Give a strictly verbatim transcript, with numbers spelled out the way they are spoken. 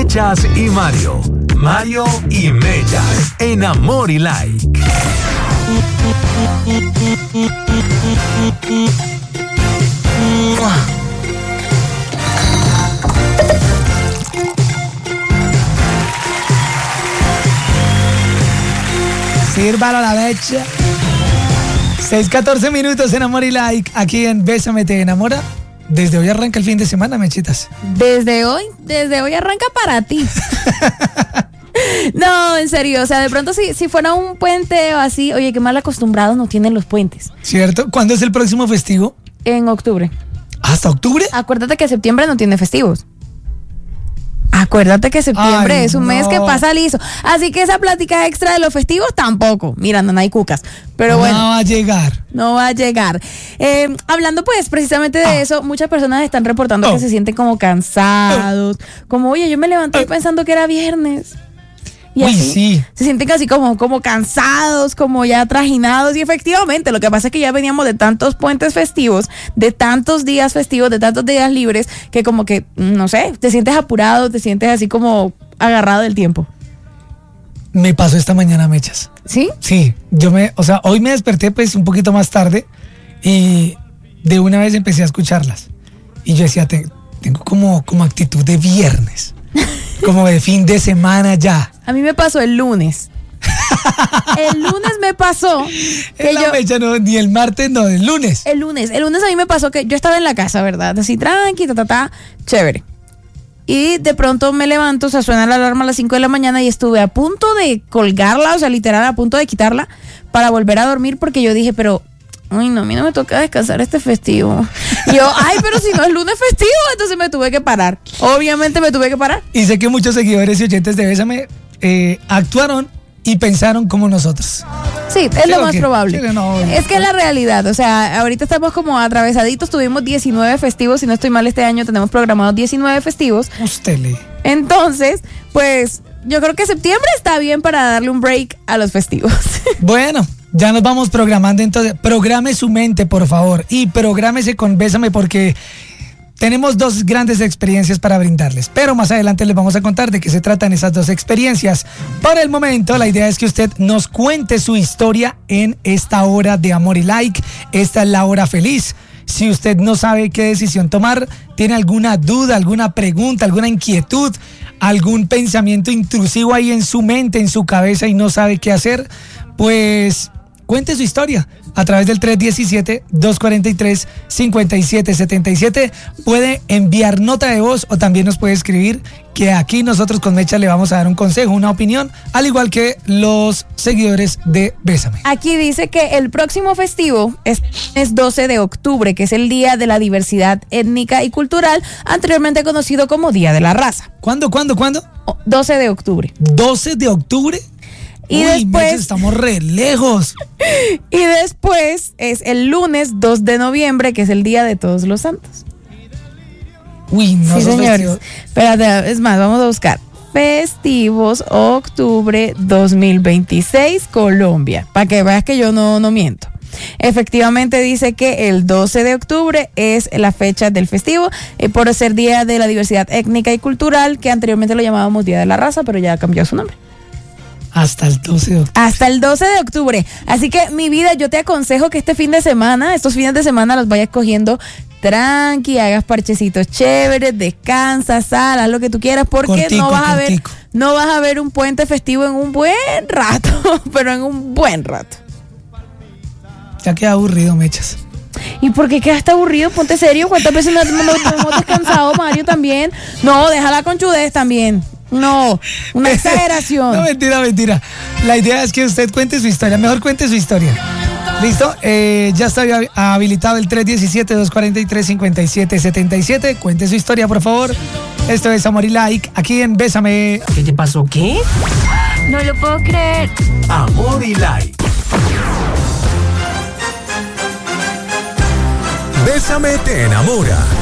Mechas y Mario. Mario y Mechas en Amor y Like. Sírvalo a la mecha. seis catorce minutos en Amor y Like, aquí en Bésame Te Enamora. Desde hoy arranca el fin de semana, Mechitas. Desde hoy, desde hoy arranca para ti. No, en serio, o sea, de pronto si, si fuera un puente o así, oye, qué mal acostumbrados nos tienen los puentes. ¿Cierto? ¿Cuándo es el próximo festivo? En octubre. ¿Hasta octubre? Acuérdate que septiembre no tiene festivos. Acuérdate que septiembre Ay, es un no. mes que pasa liso. Así que esa plática extra de los festivos tampoco. Mira, no hay cucas. Pero bueno. No va a llegar. No va a llegar. Eh, hablando pues precisamente de Ah. eso, muchas personas están reportando Oh. que se sienten como cansados. Como, oye, yo me levanté Oh. pensando que era viernes. Y Uy, así, sí. se sienten casi como, como cansados, como ya trajinados. Y efectivamente, lo que pasa es que ya veníamos de tantos puentes festivos, de tantos días festivos, de tantos días libres, que como que, no sé, te sientes apurado, te sientes así como agarrado del tiempo. Me pasó esta mañana, Mechas. ¿Sí? Sí, yo me, o sea, hoy me desperté pues un poquito más tarde y de una vez empecé a escucharlas. Y yo decía, te- tengo como, como actitud de viernes, como de fin de semana ya. A mí me pasó el lunes. El lunes me pasó que En la yo... fecha no, ni el martes, no, el lunes. El lunes, el lunes a mí me pasó que yo estaba en la casa, ¿verdad? Así tranqui, ta, ta, ta, chévere. Y de pronto me levanto, o sea, suena la alarma a las cinco de la mañana y estuve a punto de colgarla, o sea, literal, a punto de quitarla para volver a dormir porque yo dije, pero, ay, no, a mí no me toca descansar este festivo. Y yo, ay, pero si no es lunes festivo, entonces me tuve que parar. Obviamente me tuve que parar. Y sé que muchos seguidores y oyentes de Bésame eh, actuaron y pensaron como nosotros. Sí, es ¿Sí lo o más qué? probable. Sí, no, es que es la realidad, o sea, ahorita estamos como atravesaditos, tuvimos diecinueve festivos, si no estoy mal este año tenemos programados diecinueve festivos. Usted le... Entonces, pues yo creo que septiembre está bien para darle un break a los festivos. Bueno, ya nos vamos programando, entonces programe su mente, por favor, y prográmese con Bésame porque tenemos dos grandes experiencias para brindarles, pero más adelante les vamos a contar de qué se tratan esas dos experiencias. Por el momento, la idea es que usted nos cuente su historia en esta hora de Amor y Like. Esta es la hora feliz. Si usted no sabe qué decisión tomar, tiene alguna duda, alguna pregunta, alguna inquietud, algún pensamiento intrusivo ahí en su mente, en su cabeza y no sabe qué hacer, pues cuente su historia a través del tres uno siete, dos cuatro tres, cinco siete siete siete. Puede enviar nota de voz o también nos puede escribir, que aquí nosotros con Mecha le vamos a dar un consejo, una opinión, al igual que los seguidores de Bésame. Aquí dice que el próximo festivo es, es doce de octubre, que es el Día de la Diversidad Étnica y Cultural, anteriormente conocido como Día de la Raza. ¿Cuándo, cuándo, cuándo? O- doce de octubre. doce de octubre. Y Uy, después- Mecha, estamos re lejos. Y después es el lunes dos de noviembre, que es el Día de Todos los Santos. Uy, no, Sí, esos señores. festivos- Espérate, es más, vamos a buscar. Festivos octubre dos mil veintiséis, Colombia. Para que veas que yo no, no miento. Efectivamente dice que el doce de octubre es la fecha del festivo, eh, por ser Día de la Diversidad Étnica y Cultural, que anteriormente lo llamábamos Día de la Raza, pero ya cambió su nombre. Hasta el doce de octubre. Hasta el doce de octubre. Así que, mi vida, yo te aconsejo que este fin de semana, estos fines de semana los vayas cogiendo tranqui, hagas parchecitos chéveres, descansa, sal, haz lo que tú quieras, porque Cortico, no vas a ver, cortico. no vas a ver un puente festivo en un buen rato, pero en un buen rato. Ya queda aburrido, Mechas. ¿Y por qué quedaste aburrido? Ponte serio. ¿Cuántas veces nos nos- nos hemos descansado, Mario, también? No, déjala con chudez también. No, una exageración. No, mentira, mentira. La idea es que usted cuente su historia. Mejor cuente su historia. ¿Listo? Eh, ya está habi- habilitado el tres uno siete, dos cuatro tres, cinco siete siete siete. Cuente su historia, por favor. Esto es Amor y Like, aquí en Bésame. ¿Qué te pasó? ¿Qué? No lo puedo creer. Amor y Like. Bésame te enamora.